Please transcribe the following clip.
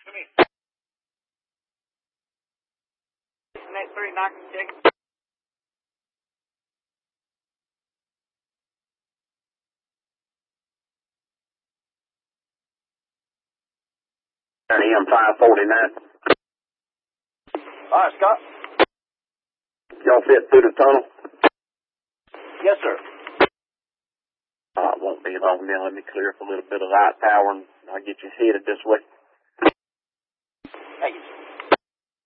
Come here. Net 3, knock and check. EM 549. All right, Scott. Y'all fit through the tunnel? Yes, sir. It won't be long then. Let me clear up a little bit of light power and I'll get you headed this way. Thank you.